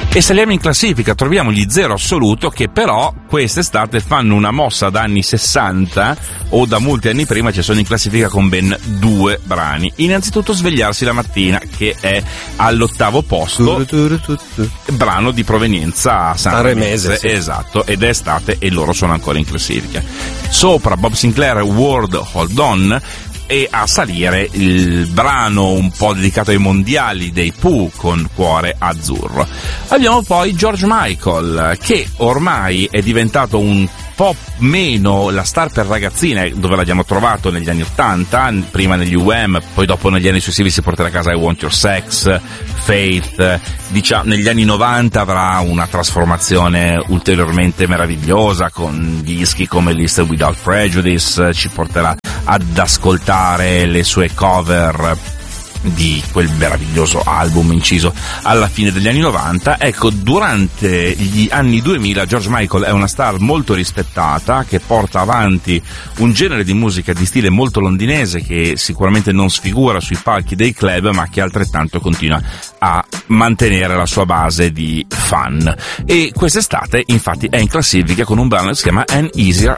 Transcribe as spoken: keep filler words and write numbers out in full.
E saliamo in classifica, troviamo gli Zero Assoluto, che però quest'estate fanno una mossa da anni sessanta o da molti anni prima, ci sono in classifica con ben due brani. Innanzitutto Svegliarsi la mattina, che è all'ottavo posto, brano di provenienza sanremese, sì. Esatto, ed è estate e loro sono ancora in classifica. Sopra Bob Sinclair, World Hold On, e a salire il brano un po' dedicato ai mondiali dei Pooh con Cuore Azzurro. Abbiamo poi George Michael, che ormai è diventato un po' meno la star per ragazzine, dove l'abbiamo trovato negli anni ottanta, prima negli U M, poi dopo negli anni successivi si porterà a casa I Want Your Sex, Faith. Diciamo negli anni novanta avrà una trasformazione ulteriormente meravigliosa con dischi come Listen Without Prejudice, ci porterà ad ascoltare le sue cover di quel meraviglioso album inciso alla fine degli anni novanta. Ecco, durante gli anni duemila George Michael è una star molto rispettata, che porta avanti un genere di musica di stile molto londinese, che sicuramente non sfigura sui palchi dei club, ma che altrettanto continua a mantenere la sua base di fan. E quest'estate infatti è in classifica con un brano che si chiama An Easier